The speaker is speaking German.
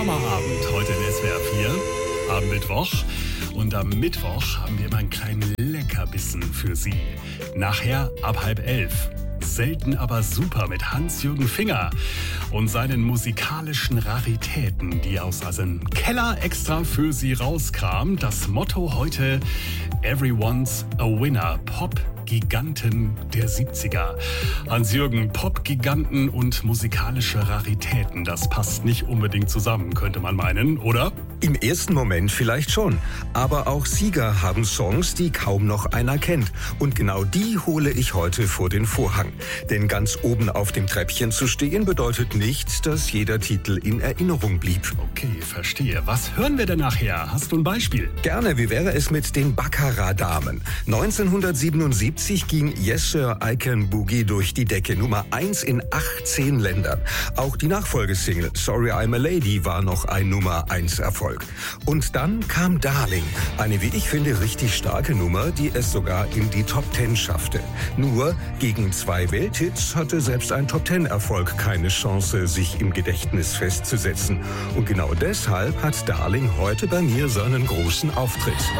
Sommerabend, heute in SWR 4, am Mittwoch. Und am Mittwoch haben wir immer einen kleinen Leckerbissen für Sie. Nachher ab 10:30. Selten aber super mit Hans-Jürgen Finger und seinen musikalischen Raritäten, die er aus seinem Keller extra für Sie rauskramt. Das Motto heute: Everyone's a Winner. Pop-Giganten der 70er. Hans-Jürgen, Pop-Giganten und musikalische Raritäten, das passt nicht unbedingt zusammen, könnte man meinen, oder? Im ersten Moment vielleicht schon. Aber auch Sieger haben Songs, die kaum noch einer kennt. Und genau die hole ich heute vor den Vorhang. Denn ganz oben auf dem Treppchen zu stehen bedeutet nicht, dass jeder Titel in Erinnerung blieb. Okay, verstehe. Was hören wir denn nachher? Hast du ein Beispiel? Gerne, wie wäre es mit den Baccarat-Damen? 1977 ging Yes Sir, I Can Boogie durch die Decke. Nummer 1 in 18 Ländern. Auch die Nachfolgesingle Sorry I'm a Lady war noch ein Nummer 1 Erfolg. Und dann kam Darling, eine, wie ich finde, richtig starke Nummer, die es sogar in die Top 10 schaffte. Nur gegen 2 Welthits hatte selbst ein Top 10 Erfolg keine Chance, sich im Gedächtnis festzusetzen. Und genau deshalb hat Darling heute bei mir seinen großen Auftritt.